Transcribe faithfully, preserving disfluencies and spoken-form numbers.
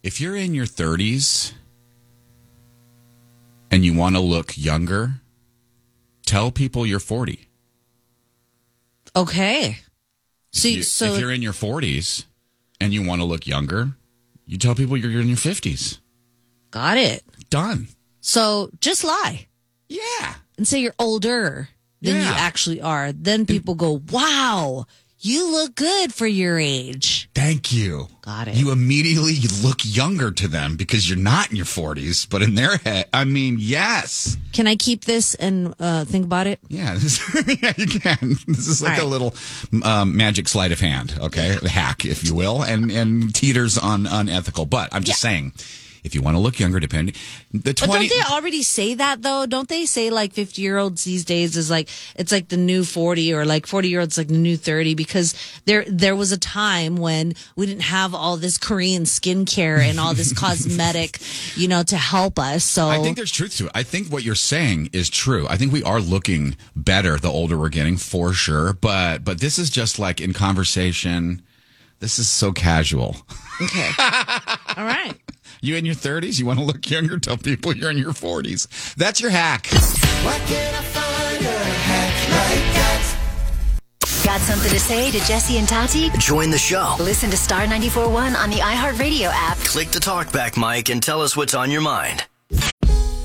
If you're in your thirties and you want to look younger, tell people you're forty. Okay. So, if, you, so if you're in your forties and you want to look younger, you tell people you're in your fifties. Got it. Done. So just lie. Yeah. And say you're older than Yeah. you actually are. Then people go, wow, you look good for your age. Thank you. Got it. You immediately look younger to them because you're not in your forties, but in their head, I mean, yes. Can I keep this and uh, think about it? Yeah, this, yeah, you can. This is like All right. a little um, magic sleight of hand, okay? A hack, if you will, and, and teeters on unethical. But I'm just Yeah. saying, if you want to look younger, depending the twenty. But don't they already say that though? Don't they say like fifty year olds these days is like it's like the new forty, or like forty year olds like the new thirty? Because there there was a time when we didn't have all this Korean skincare and all this cosmetic, you know, to help us. So I think there's truth to it. I think what you're saying is true. I think we are looking better the older we're getting, for sure. But but this is just like in conversation. This is so casual. okay, all right. You in your thirties, you want to look younger, tell people you're in your forties. That's your hack. Why can't I find a hack like that? Got something to say to Jesse and Tati? Join the show. Listen to Star ninety-four point one on the iHeartRadio app. Click the talkback mic and tell us what's on your mind.